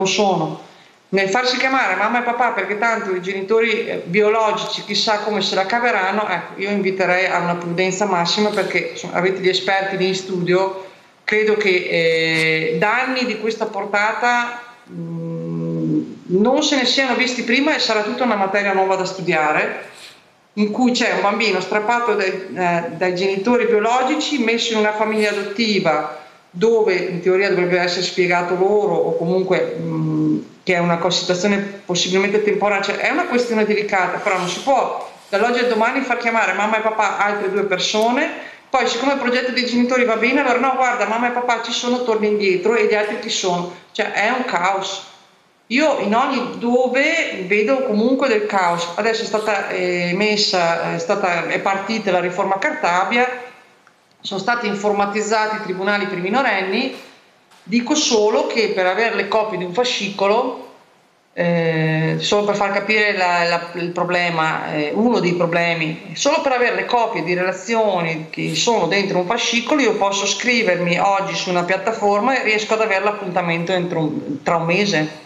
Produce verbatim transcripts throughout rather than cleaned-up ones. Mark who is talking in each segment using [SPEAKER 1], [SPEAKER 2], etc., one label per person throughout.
[SPEAKER 1] sono. Nel farsi chiamare mamma e papà perché tanto i genitori eh, biologici chissà come se la caveranno, ecco, io inviterei a una prudenza massima perché insomma, avete gli esperti lì in studio, credo che eh, danni di questa portata mh, non se ne siano visti prima e sarà tutta una materia nuova da studiare, in cui c'è un bambino strappato dai, eh, dai genitori biologici, messo in una famiglia adottiva dove in teoria dovrebbe essere spiegato loro o comunque mh, che è una situazione possibilmente temporanea, cioè, è una questione delicata, però non si può dall'oggi al domani far chiamare mamma e papà altre due persone, poi siccome il progetto dei genitori va bene, allora no guarda mamma e papà ci sono, torni indietro e gli altri chi sono, cioè è un caos. Io in ogni dove vedo comunque del caos. Adesso è stata eh, messa, è, stata, è partita la riforma Cartabia, sono stati informatizzati i tribunali per i minorenni, dico solo che per avere le copie di un fascicolo, eh, solo per far capire la, la, il problema, eh, uno dei problemi, solo per avere le copie di relazioni che sono dentro un fascicolo io posso scrivermi oggi su una piattaforma e riesco ad avere l'appuntamento entro un, tra un mese.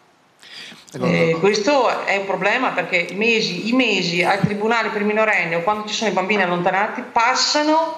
[SPEAKER 1] Eh, questo è un problema perché i mesi, i mesi al tribunale per i minorenni o quando ci sono i bambini allontanati passano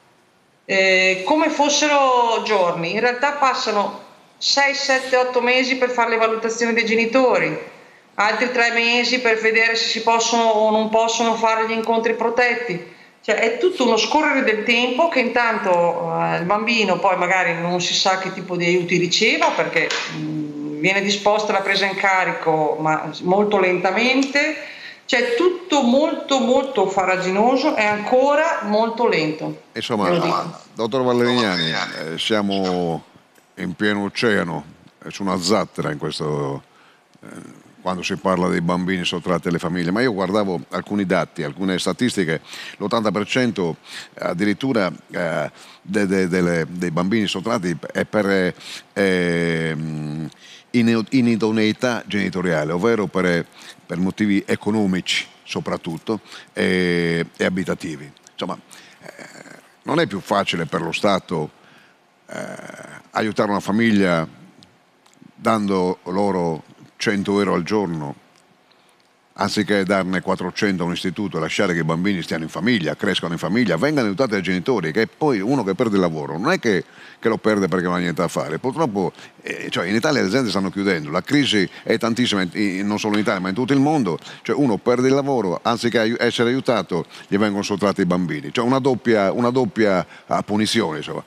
[SPEAKER 1] eh, come fossero giorni, in realtà passano sei, sette, otto mesi per fare le valutazioni dei genitori, altri tre mesi per vedere se si possono o non possono fare gli incontri protetti, cioè è tutto uno scorrere del tempo che intanto eh, il bambino poi magari non si sa che tipo di aiuti riceva perché mh, viene disposta la presa in carico ma molto lentamente, cioè tutto molto molto farraginoso e ancora molto lento.
[SPEAKER 2] Insomma, dottor Valerignani, eh, siamo in pieno oceano, su una zattera in questo, eh, quando si parla dei bambini sottratti alle famiglie, ma io guardavo alcuni dati, alcune statistiche, l'ottanta per cento addirittura eh, de, de, de, dei bambini sottratti è per eh, inidoneità genitoriale, ovvero per, per motivi economici soprattutto e, e abitativi. Insomma, eh, non è più facile per lo Stato eh, aiutare una famiglia dando loro cento euro al giorno anziché darne quattrocento a un istituto e lasciare che i bambini stiano in famiglia, crescano in famiglia, vengano aiutati dai genitori, che poi uno che perde il lavoro non è che, che lo perde perché non ha niente da fare, purtroppo eh, cioè in Italia le aziende stanno chiudendo, la crisi è tantissima in, non solo in Italia ma in tutto il mondo, cioè uno perde il lavoro, anziché essere aiutato gli vengono sottratti i bambini, cioè una doppia, una doppia uh, punizione insomma.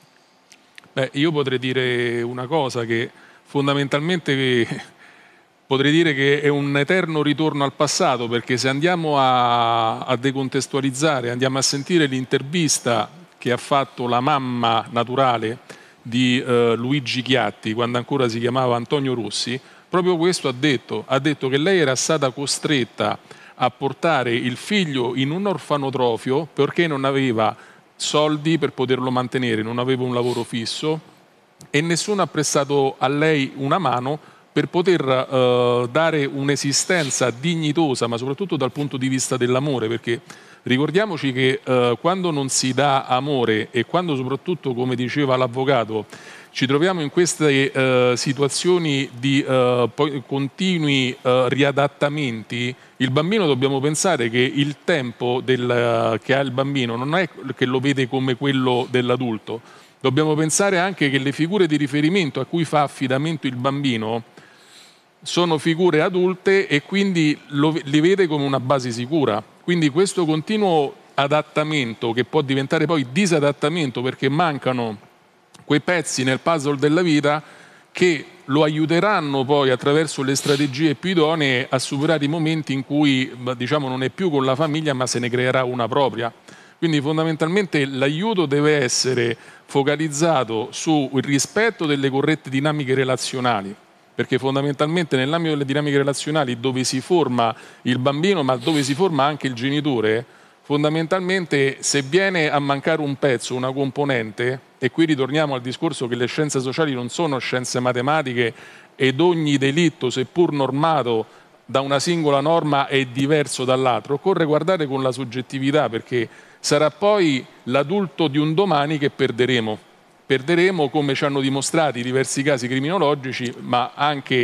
[SPEAKER 3] Beh, io potrei dire una cosa che fondamentalmente potrei dire che è un eterno ritorno al passato, perché se andiamo a, a decontestualizzare, andiamo a sentire l'intervista che ha fatto la mamma naturale di eh, Luigi Chiatti, quando ancora si chiamava Antonio Rossi, proprio questo ha detto, ha detto che lei era stata costretta a portare il figlio in un orfanotrofio perché non aveva soldi per poterlo mantenere, non aveva un lavoro fisso e nessuno ha prestato a lei una mano per poter uh, dare un'esistenza dignitosa, ma soprattutto dal punto di vista dell'amore, perché ricordiamoci che uh, quando non si dà amore e quando soprattutto, come diceva l'avvocato, ci troviamo in queste uh, situazioni di uh, continui uh, riadattamenti, il bambino dobbiamo pensare che il tempo del, uh, che ha il bambino non è che lo vede come quello dell'adulto, dobbiamo pensare anche che le figure di riferimento a cui fa affidamento il bambino sono figure adulte e quindi lo, li vede come una base sicura. Quindi questo continuo adattamento, che può diventare poi disadattamento perché mancano quei pezzi nel puzzle della vita che lo aiuteranno poi attraverso le strategie più idonee a superare i momenti in cui, diciamo, non è più con la famiglia ma se ne creerà una propria. Quindi fondamentalmente l'aiuto deve essere focalizzato sul rispetto delle corrette dinamiche relazionali, perché fondamentalmente nell'ambito delle dinamiche relazionali dove si forma il bambino ma dove si forma anche il genitore, fondamentalmente se viene a mancare un pezzo, una componente, e qui ritorniamo al discorso che le scienze sociali non sono scienze matematiche ed ogni delitto, seppur normato da una singola norma, è diverso dall'altro, occorre guardare con la soggettività perché sarà poi l'adulto di un domani che perderemo. perderemo, come ci hanno dimostrato i diversi casi criminologici, ma anche